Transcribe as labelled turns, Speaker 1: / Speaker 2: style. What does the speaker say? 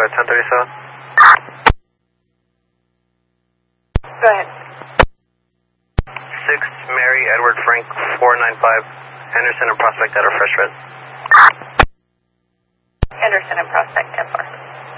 Speaker 1: at 1037.
Speaker 2: Go ahead.
Speaker 1: 6 Mary Edward Frank 495 Henderson and Prospect at a fresh red.
Speaker 2: Henderson and Prospect.